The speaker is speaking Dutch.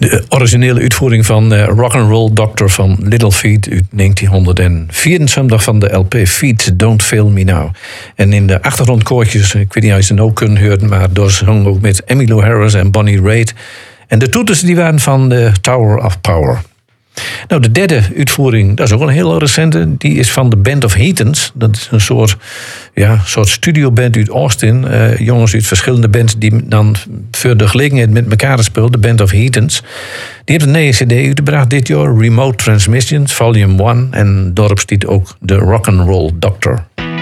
De originele uitvoering van Rock'n'Roll Doctor van Little Feat uit 1974 van de LP Feet Don't Fail Me Now. En in de achtergrondkoortjes, ik weet niet of je ze nou kunnen horen, maar door zong ook met Emmylou Harris en Bonnie Raitt. En de toeters die waren van de Tower of Power. Nou, de derde uitvoering, dat is ook een heel recente. Die is van de Band of Heathens. Dat is een soort studioband uit Austin. Jongens uit verschillende bands die dan voor de gelegenheid met elkaar spelen. De Band of Heathens. Die heeft een nieuwe cd uitgebracht dit jaar. Remote Transmissions, Volume 1. En daarop staat ook de Rock'n'Roll Doctor.